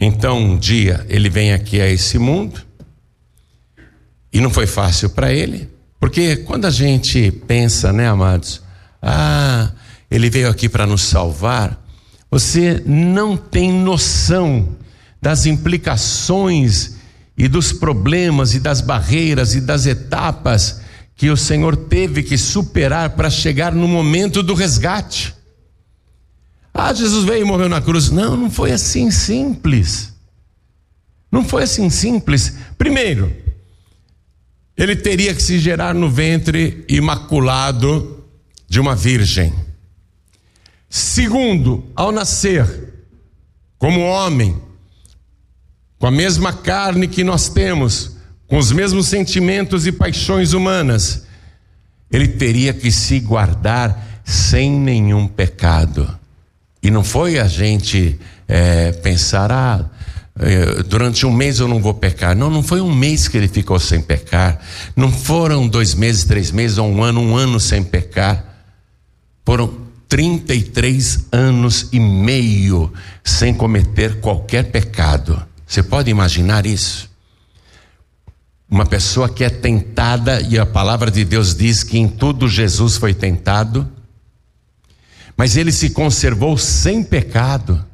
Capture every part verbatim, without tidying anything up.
Então um dia ele vem aqui a esse mundo, e não foi fácil para ele, porque quando a gente pensa, né, amados, ah, ele veio aqui para nos salvar, você não tem noção das implicações e dos problemas e das barreiras e das etapas que o Senhor teve que superar para chegar no momento do resgate. Ah, Jesus veio e morreu na cruz. Não, não foi assim simples. Não foi assim simples. Primeiro, ele teria que se gerar no ventre imaculado de uma virgem. Segundo, ao nascer, como homem, com a mesma carne que nós temos, com os mesmos sentimentos e paixões humanas, ele teria que se guardar sem nenhum pecado. E não foi a gente é, pensar, ah, durante um mês eu não vou pecar. Não, não foi um mês que ele ficou sem pecar. Não foram dois meses, três meses ou um ano, um ano sem pecar. Foram trinta e três anos e meio sem cometer qualquer pecado. Você pode imaginar isso? Uma pessoa que é tentada, e a palavra de Deus diz que em tudo Jesus foi tentado, mas ele se conservou sem pecado.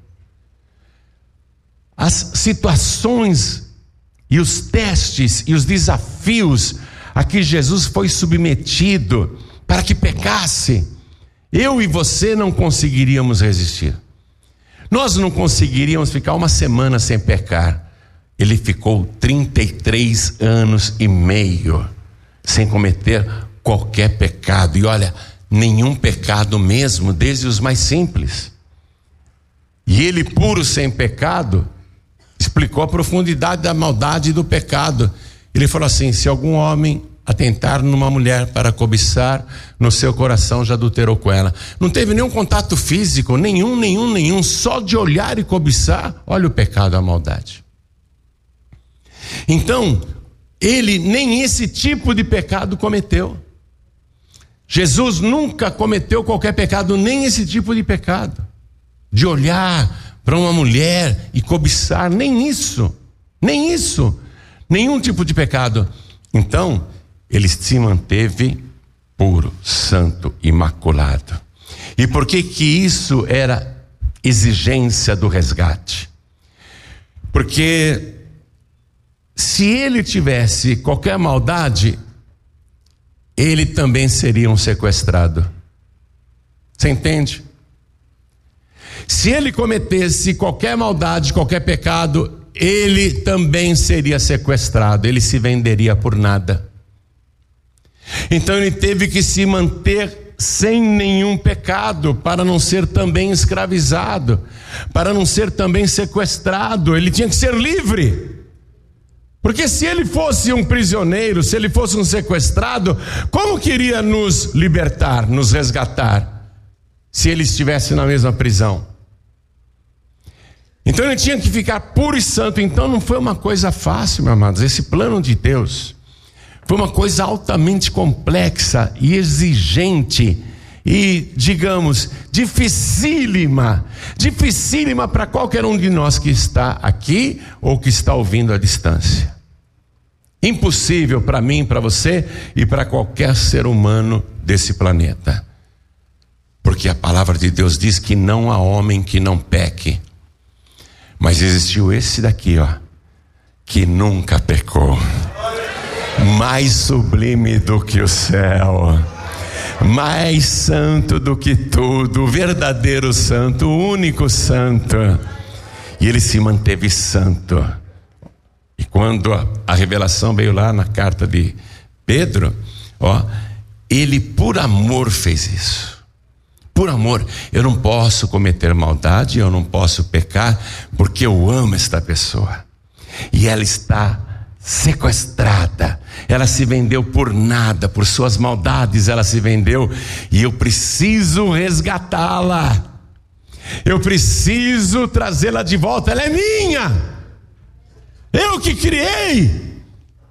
As situações e os testes e os desafios a que Jesus foi submetido para que pecasse, eu e você não conseguiríamos resistir. Nós não conseguiríamos ficar uma semana sem pecar. Ele ficou trinta e três anos e meio sem cometer qualquer pecado. E olha, nenhum pecado mesmo, desde os mais simples. E ele, puro sem pecado, explicou a profundidade da maldade e do pecado. Ele falou assim: se algum homem atentar numa mulher para cobiçar, no seu coração já adulterou com ela. Não teve nenhum contato físico, nenhum, nenhum, nenhum, só de olhar e cobiçar, olha o pecado, a maldade. Então, ele nem esse tipo de pecado cometeu. Jesus nunca cometeu qualquer pecado, nem esse tipo de pecado, de olhar para uma mulher e cobiçar, nem isso, nem isso, nenhum tipo de pecado. Então, ele se manteve puro, santo, imaculado. E por que que isso era exigência do resgate? Porque se ele tivesse qualquer maldade, ele também seria um sequestrado. Você entende? Se ele cometesse qualquer maldade, qualquer pecado, ele também seria sequestrado, ele se venderia por nada. Então ele teve que se manter sem nenhum pecado, para não ser também escravizado, para não ser também sequestrado. Ele tinha que ser livre, porque se ele fosse um prisioneiro, se ele fosse um sequestrado, como queria nos libertar, nos resgatar, se ele estivesse na mesma prisão? Então ele tinha que ficar puro e santo. Então não foi uma coisa fácil, meus amados. Esse plano de Deus foi uma coisa altamente complexa e exigente e, digamos, dificílima, dificílima para qualquer um de nós que está aqui ou que está ouvindo à distância. Impossível para mim, para você e para qualquer ser humano desse planeta. Porque a palavra de Deus diz que não há homem que não peque. Mas existiu esse daqui, ó, que nunca pecou. Mais sublime do que o céu, mais santo do que tudo, o verdadeiro santo, o único santo. E ele se manteve santo. E quando a, a revelação veio lá na carta de Pedro, ó, ele por amor fez isso. Por amor. Eu não posso cometer maldade, eu não posso pecar, porque eu amo esta pessoa. E ela está sequestrada, ela se vendeu por nada, por suas maldades ela se vendeu, e eu preciso resgatá-la, eu preciso trazê-la de volta. Ela é minha, eu que criei,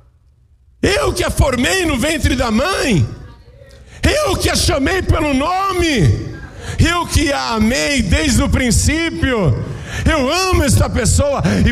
eu que a formei no ventre da mãe, eu que a chamei pelo nome, eu que a amei desde o princípio. Eu amo esta pessoa. E